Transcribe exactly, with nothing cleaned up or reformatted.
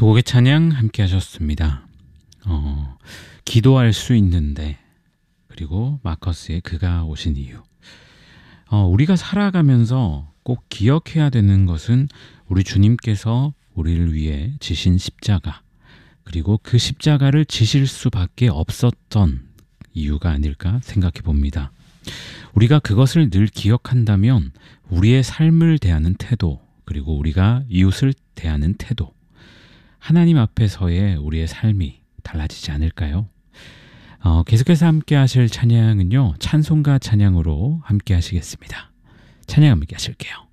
두 곡의 찬양 함께 하셨습니다. 어, 기도할 수 있는데, 그리고 마커스의 그가 오신 이유. 어, 우리가 살아가면서 꼭 기억해야 되는 것은 우리 주님께서 우리를 위해 지신 십자가, 그리고 그 십자가를 지실 수밖에 없었던 이유가 아닐까 생각해 봅니다. 우리가 그것을 늘 기억한다면 우리의 삶을 대하는 태도, 그리고 우리가 이웃을 대하는 태도, 하나님 앞에서의 우리의 삶이 달라지지 않을까요? 어, 계속해서 함께 하실 찬양은요, 찬송가 찬양으로 함께 하시겠습니다. 찬양 함께 하실게요.